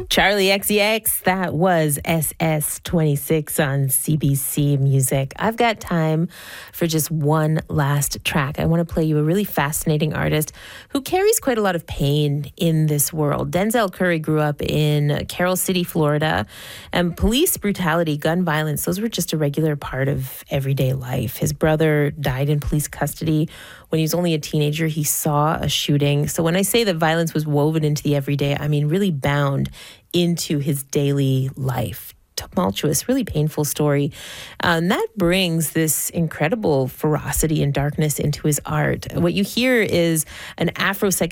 Charlie XCX, that was SS26 on CBC Music. I've got time for just one last track. I want to play you a really fascinating artist who carries quite a lot of pain in this world. Denzel Curry grew up in Carroll City, Florida, and police brutality, gun violence, those were just a regular part of everyday life. His brother died in police custody when he was only a teenager. He saw a shooting. So when I say that violence was woven into the everyday, I mean really bound into his daily life. Tumultuous, really painful story. And that brings this incredible ferocity and darkness into his art. What you hear is an Afro